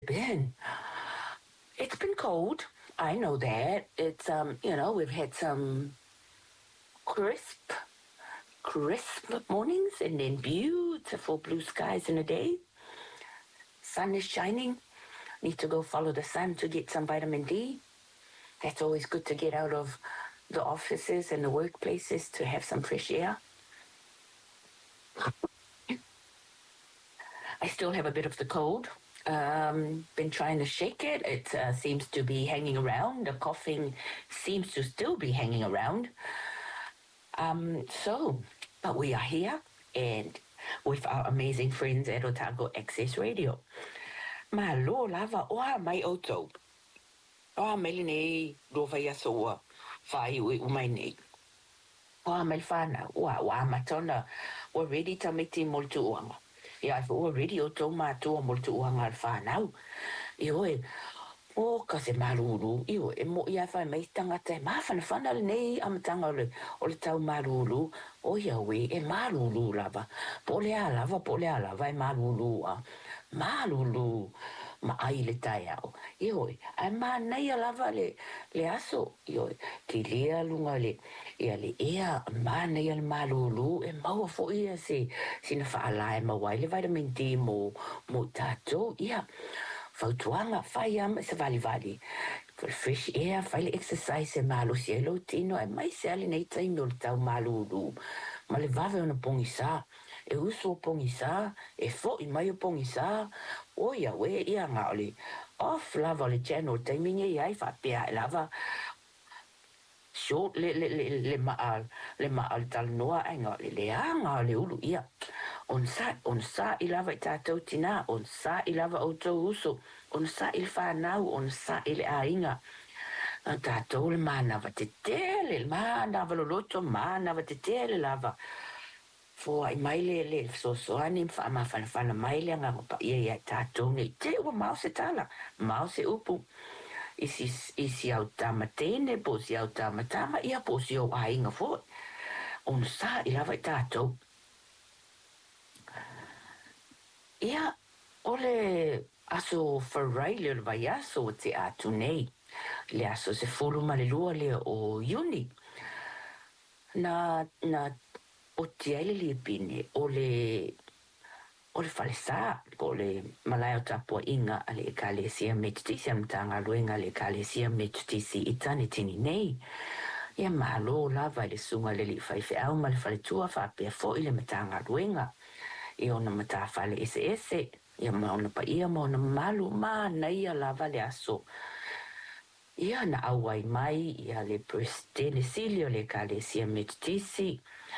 been? It's been cold. I know that. We've had some crisp, crisp mornings and then beautiful blue skies in a day. Sun is shining. Need to go follow the sun to get some vitamin D. That's always good to get out of the offices and the workplaces to have some fresh air. I still have a bit of the cold. Been trying to shake it. It seems to be hanging around. The coughing seems to still be hanging around. But we are here and with our amazing friends at Otago Access Radio. Malo lava oa mai oto. Oa mele nei rova ia soa. Whai ui umai nei. Oa mai whana. Oa matona. We're ready to meet in moltu uanga. Ia I fo radio to mātua moltu uanga al whanau. O ka se maruru. Mo ia whai mai tangata mawhana nei amatanga o le tau maruru. O ia we maruru lava. Polea lava e maruru a. Maruru ma ai le tai au. Ai nei lava le aso. Ki lea lunga ia le ea nei le maruru e maua fo ia sina whaalae mawai le vitamin D mo tato ia. Fautuanga whai se vali. For fresh air, whai le exercise e malo sielo tino e mai se ali nei taimi o le tau maruru. Ma le vave ona pongisa. E uso o pongisa, e fo I mai o pongisa, o ia we ia ngā ole. Off lava le channel, taiminga iai whapea e lava. Short le maal talanoa e ngā le anga le ulu ia. On sa I lava I tātou tina, on sa I lava outou uso, on sa I le whanau, on sa I le ainga. Tātou le mānawa te tele, mānawa loloto, mānawa te tele lava. Fo ai mai le soani whaamawhana mai le ngā pa ia tātou nei. Te ua mau se tala, mau se upu. Isi au tamatene, po si au tamatama, ia po si au ainga fo. On sa I lava I tātou. Ia, ole aso wharai le vai aso o te atu nei. Le aso se furu ma le lua le o Iuni. Na o te aile li pine, o le whalesa, o le malai o tapua inga ale e kalesia metutisi amtanga luenga le kalesia metutisi I tani tini nei. Ia malo lava le sunga le li whaife au ma le whaletua whapea fo I le matanga luenga. I ona mata whale ese. Ia maona pa ia maona malu na ia lava le aso. Ia na awai mai, ia le prestene silio le kalesia metutisi.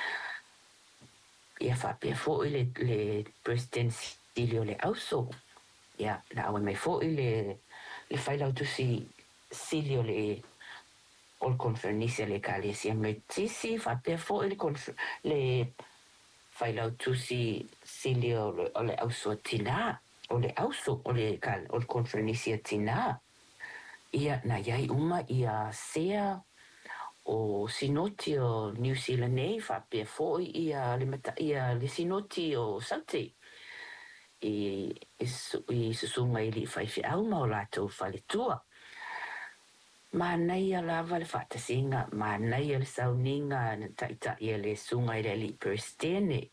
Ia whapea fo I le prestene silio le auso. Ia na awai mai fo I le whailau tusi silio le ol konfernisia le kalesia metutisi. Whapea fo I le whailau tusi silio o le auso tina. O le auso o le konfernisia tina. Ia na iai uma ia sea o sinoti o New Zealand nei whapea foi ia le sinoti o Saute. I susunga I li whaifi au ma o lātou whaletua. Ma nei a lava le whatasinga, ma nei a le sauninga na taita ia le sunga I le li perstene.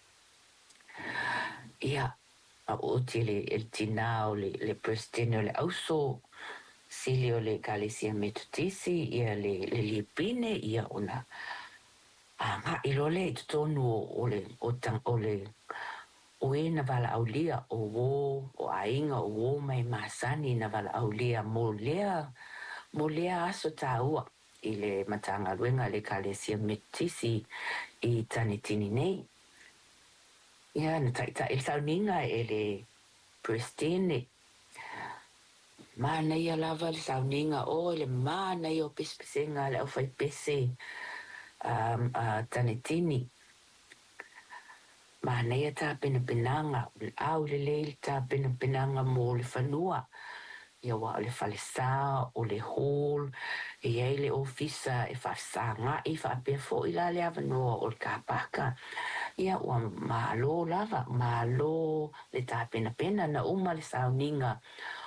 Ia a oti le tina o le perstene o le auso. Silio le kalesia metutisi, ia le lipine, ia ona. Nga ilole I tonu o le na wala aulia o ainga o mai masani na wala aulia mo lea aso taua I le matanga luenga le kalesia metutisi I tani tini nei. Ia na taita il sauninga e le pristine. Mana ia lava le sauninga o le mana ia o pesenga le au fai pese tanetini. Mana ia ta pinanga, au le leil ta pinanga mo le whanua. Ia wa le falesa o le hall, ia le ofisa e whasanga I whapea fo I la le avanua o le kāpaka. Ia ua malo lava, malo le tā pena na uma le sauninga